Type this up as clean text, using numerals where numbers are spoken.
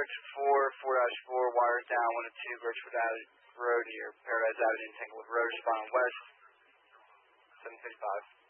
correction 4, 4-4, wires down, 1 and 2, Birchwood Road here, Paradise Avenue, Tanglewood Road, respond on west, 755.